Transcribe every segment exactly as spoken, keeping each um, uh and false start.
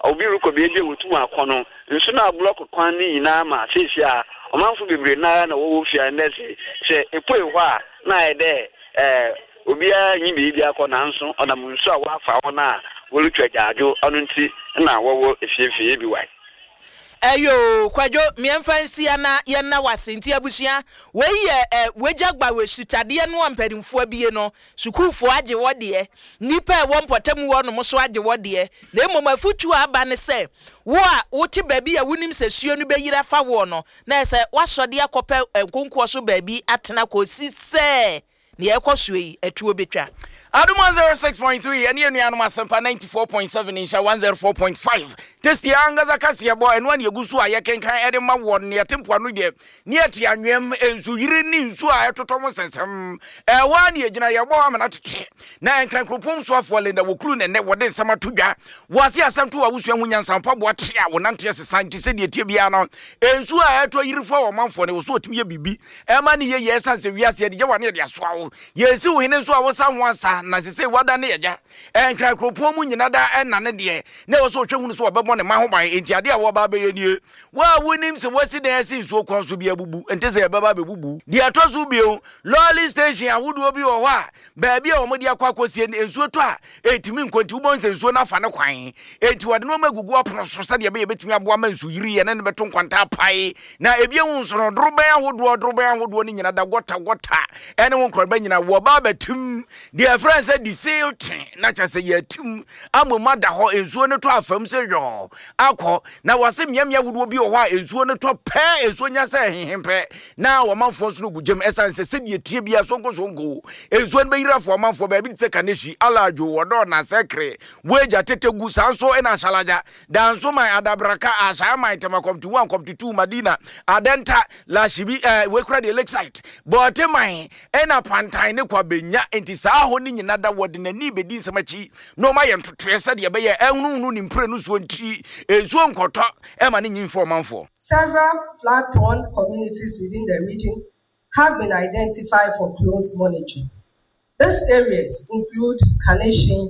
obi ruko be bi wotu akono nso na block kwan ni nyina ma sisi a omanfo bebre na na wo fia ndese se epo ehwo a na ede eh obi a nyi bi bia ko na nso ona munso a wa fa ho na wolu twagaajo onu nti na wo efiefie bi wai Ayo kwadwo miemfansi ana ye na wasenti abusua we ye wejagba we sutade no ampadimfo abie no sukufo age wode nipa e wo mpotam wo no mo age wode na emom afutu aba ne se wo a wote baabi a wonim se suo no beyira fa wo no na se wasode akope nkonko so baabi atena ko sise ne ekosue atuo betwa Adum one oh six point three and yenu anu asempa ninety-four point seven insha one oh four point five. Testi angaza kasi ya boy and one yegusu a yakenkan edema won ne atempo anu de ne ati anwem ensu yiri ni nsu a etotomo sensem e wan ye gina ye bo amana tete na enkran kropom so afo le na wokru ne ne wode nsama todwa wase asamto wa wusu hu nyansa mpa bo ate a wonante sesanti se de tie bia no ensu a eto yiri fo wo manfo ne wo so otimi ye bibi e ma ne ye ye sanse wiase de je wane de asoawo ye si wo hene nsu a wo sa ho asa na se se wada ne yaja enkran kropom nyina da enna ne de na wo so otwehunu so obebo ne ma ho ban enti ade a wo ba be ye nie wa wonim se wasi na esi nsu okon so bia bubu enti se ye baba be bubu de atoso bio lolly station awodo bi wo ho a ba bia wo mode akwa akosie nsu to a etimi nkonti ubon se nsu na fa ne kwan enti wade no magugu opono so se de be ye betimi aboa ma nsu yiri ye ne ne beto nkwanta pai na ebie hu nso no doroban ahodo doroban ahodo ni nyina da gota gota ene won kroba nyina wo ba batum de afran se di silting na cha se yatum amoma da ho ensuo ne to afam se yo akọ na wase miamia wudo bi ho a ensuo ne to pe ensuo nya se hehempe na wo manfo so gugem esanse se die tie bia sonko sonko ensuo ne beyira fo manfo ba bi se kaneshi alajo wodo na sekre weja tetegu sanso ena shalaja danso man adabraka asha man temakom to one kom to two madina adenta la shibi eh, we kura de lakeside but man ena pantan ne kwa benya enti sa ho ni nyina da wode nani bedi nsamachi no ma ye ntotre se de be ye ehunu ni mpre no so nti ezuo nkoto e ma ni nyimfo manfo. Several flat-torn communities within the region have been identified for close monitoring. These areas include Kaneshin,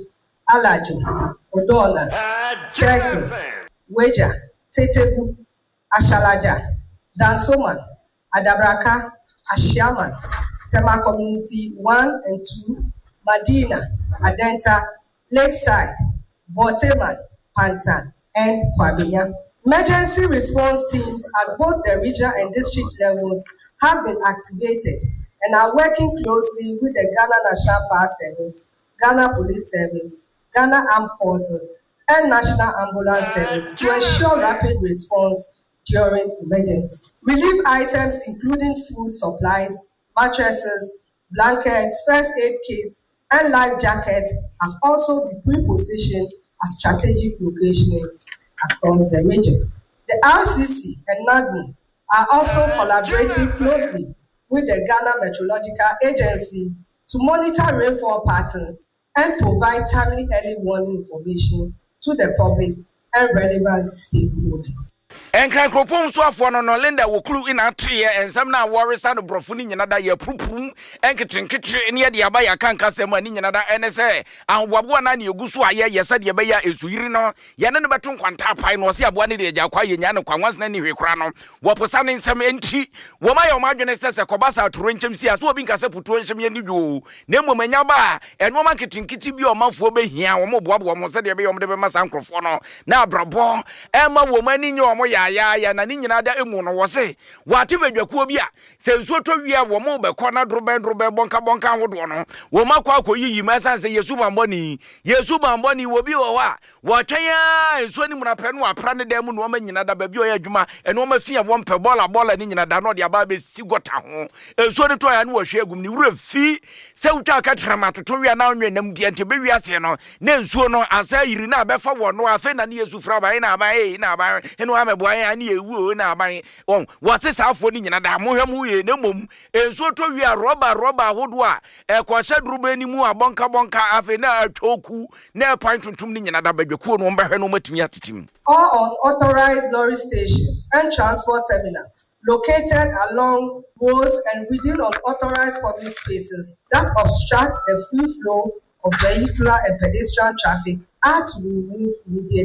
Alajo, Odona, Sekre, Weja, Tetebu, Ashalaja, Dansoman, Adabraka, Ashiaman, Tema Community one and two, Madina, Adenta, Lakeside, Boteman, Pantan, and Kwabinya. Emergency response teams at both the regional and district levels have been activated and are working closely with the Ghana National Fire Service, Ghana Police Service, Ghana Armed Forces, and National Ambulance Service to ensure rapid response during emergencies. Relief items including food supplies, mattresses, blankets, first aid kits, and life jackets have also been pre-positioned at strategic locations across the region. The R C C and NADMO are also collaborating closely with the Ghana Meteorological Agency to monitor rainfall patterns and provide timely early warning information to the public and relevant stakeholders. Enkran kropom so afo no no Linda woklu ina trie ensam na worry stand brofo ni nyina da ya prupum enketenketre ne de aba ya kanka sem ani nyina da ene se anwabo na ne eguso aye yesa de be ya esuyiri no ye ne no beto nkwanta pai no se aboa ne de agya kwa ye nya ne kwanwas na ne hwekura no woposa ne nsem enti wo ma yo madwene se se kobasa toro nkyem si aso obi nkase puto nkyem ye ni dwo ne mmomanya ba eno ma ketenkiti bi o mafo be hia wo mo boabo mo se de be yo mo de be masa nkrofo no na abrabo e ma wo mani nye wo mo ya ya ya na ni nyina da emu no wo se wate badwakuo bi a se nsuo to wi a wo mo be kɔ na droben droben bonka bonka hodo no wo makɔ akɔyiyi ma san se Yesu bambɔni Yesu bambɔni wo bi wo a wo twɛn nsuo ni munapɛ no apra ne da mu no ma nyina da ba bi o ya adwuma ɛno ma fia wo mpɛ bola bola ni nyina da no de aba be si gota ho nsuo de to ya no wo hwe agum ni wura fi se wutwa ka trama toto wi na onwe nam bia nte be wi ase no na nsuo no asa yiri na abefa wo no afa na ne Yesu fra ba na aba e na aba eno amebo ani ewu na aban won wase saafo ni nyina da mohwem ye na mom enso to wi a roba roba hodo a ekɔhye druba ni mu abonka bonka afi na atwoku na point tuntum ni nyina da badwakuo no mbehwe no matimi atetim. All unauthorized lorry stations and transport terminals located along roads and within unauthorized public spaces that obstruct the free flow of vehicular and pedestrian traffic are to be removed immediately.